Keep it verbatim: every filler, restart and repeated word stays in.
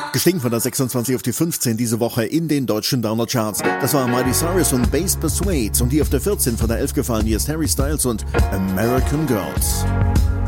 Gestiegen von der sechsundzwanzig auf die fünfzehn diese Woche in den deutschen Downer-Charts. Das war Miley Cyrus und Bass Persuades. Und die auf der vierzehn von der elf gefallen, hier ist Harry Styles und American Girls.